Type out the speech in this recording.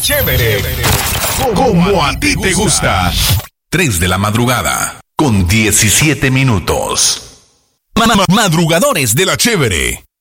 chévere. Como a ti te gusta. 3 de la madrugada, con 17 minutos. Madrugadores de la chévere.